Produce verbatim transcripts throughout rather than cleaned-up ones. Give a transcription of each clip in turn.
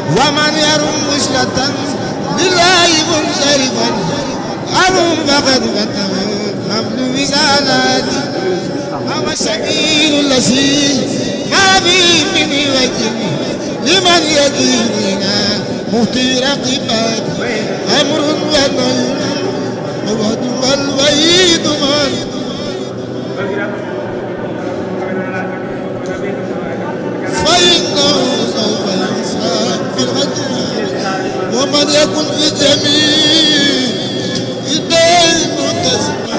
ومن يرم وصلة لله منصرفا أرم فقد فتح حمل وزالاتي هو السبيل الذي ما فيه من وجه لمن يديننا مهتي رقبات أمر ونهي الوعد والوعيد من فإنه سوف يحساب بالغدر ومن يكن في جميع الدين متسمع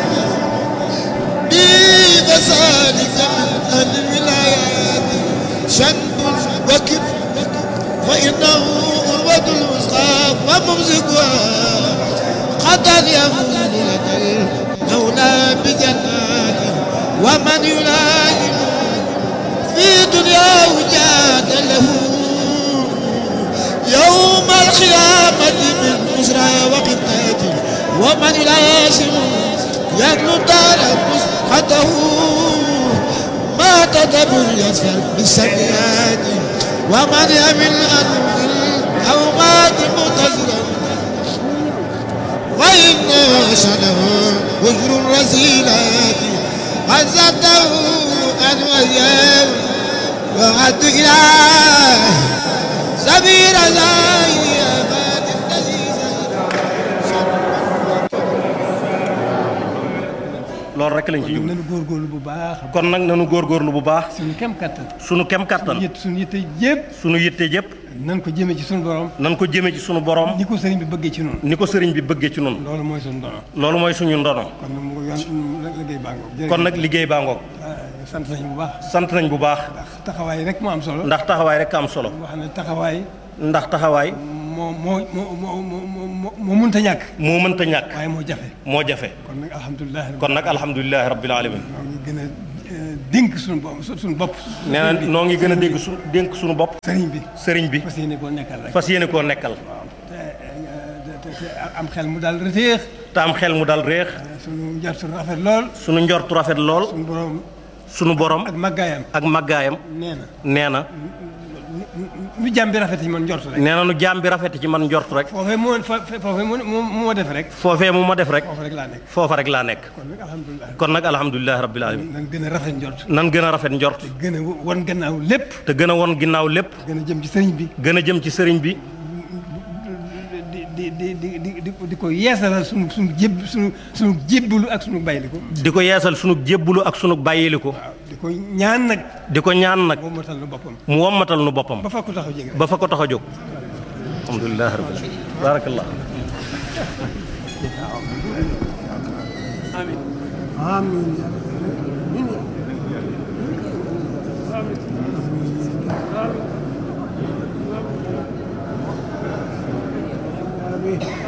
بذلك من الولايات شنب وكب فإنه أروة الوسطى وممسكها قد يمون لك المولى بجنات ومن يلازم في دنياه جاد له يوم القيامة من أسرى وقتات ومن يلازم يدل دار مسقطه ما تدبر يسفر بالسيئات ومن يمل أن أو مات متزرا وإن شده وجر الرسيلات عزته أن وياه وعد إله سبيل زاهي أباد النزيزة loolu rek lañ ci jublu nanu góorgóorlu bu baax kon nag nanu góorgóorlu bu baax suñu kem kattan sunu kem kattan suñu yitte yëpp sunu yitte yëpp nan ko jëme ci suñu borom nan ko jëme ci sunu borom ni ko sëriñ bi bëggee ci noonu ni ko sëriñ bi bëggee ci noonu loolu mooy suñu ndono loolu mooy suñu ndono kon nag mu yoon liggéey baa ngoog kon nag liggéey baa ngoog sant nañ bu baax sant nañ bu baax ndax taxawaay rek moo am solo ndax taxawaay rek am solo wax ne taxawaay ndax taxawaay moo moo moo moo moo moo mënta ñàkk moo mënta ñàkk waaye moo jafe moo jafe kon nag alhamdulilah kon nag alhamdulilahi rabbil alamin noo ngi gën a dénk suñu bopp suñu bopp nee na noo ngi gën a dégg su dénk suñu bopp sëriñ bi sëriñ bi fas yéene koo nekkal rek fas yéene koo nekkal te am xel mu daal réex te am xel mu dal réex suñu njortu rafet lool sunu njortu rafet lool suñu borom sunu borom ak màggaayam ak màggaayam nee na nee na nu jàmm bi rafet ci man njortu rek nee na nu jaam bi rafet ci man njortu rek foofee moo foofee moo moo def rek foofee mu ma def rek foofu rek laa nekk foofa rek laa nekk kon nag alhamdulilah kon nag alhamdulilahi rabbil alamin nan gën a rafet njort nan gën a rafet njort gën a won gannaaw lépp te gën a won ginnaaw lépp gën a jëm ci sëriñ bi gën a jëm ci sëriñ bi di di di di di di ko yeesalal sunu sunu jéb sunu sunu jébbalu ak sunu bàyyiliku di ko yeesal sunu jébbulu ak sunu bàyyiliku waaw di ko ñaan nag di ko ñaan nag moom matal na boppam mu wommatal nu boppam ba fa ko taxaw jege ba fa ko tax a jóg alhamdulilah rabbil alamin barakallah amiin amiin